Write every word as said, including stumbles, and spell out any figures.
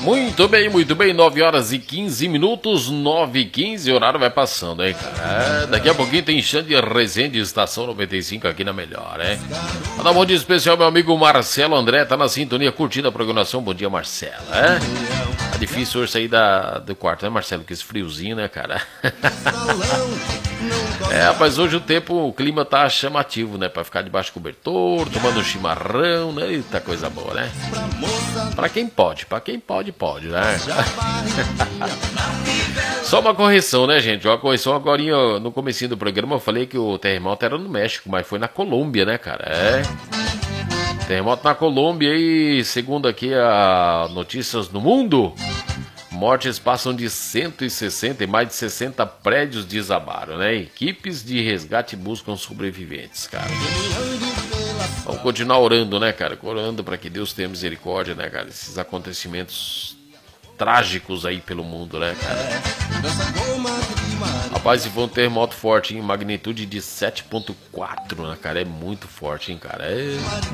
Muito bem, muito bem, nove horas e quinze minutos, nove e quinze, o horário vai passando, hein, cara? É, daqui a pouquinho tem Xande Resende, Estação noventa e cinco aqui na Melhor, hein? Mandar um bom dia especial, meu amigo Marcelo André, tá na sintonia, curtindo a programação. Bom dia, Marcelo, é? Tá difícil hoje sair da, do quarto, né, Marcelo? Com esse friozinho, né, cara? É, rapaz, hoje o tempo, o clima tá chamativo, né? Pra ficar debaixo do cobertor, tomando chimarrão, né? Eita, coisa boa, né? Pra quem pode, pra quem pode, pode, né? Só uma correção, né, gente? Uma correção agora no comecinho do programa eu falei que o terremoto era no México, mas foi na Colômbia, né, cara? É. Terremoto na Colômbia e, segundo aqui a Notícias no Mundo, mortes passam de cento e sessenta e mais de sessenta prédios desabaram, né? Equipes de resgate buscam sobreviventes, cara. Vamos continuar orando, né, cara? Orando para que Deus tenha misericórdia, né, cara? Esses acontecimentos trágicos aí pelo mundo, né, cara? Rapaz, se for um terremoto forte, em magnitude de sete ponto quatro, né, cara? É muito forte, hein, cara? É...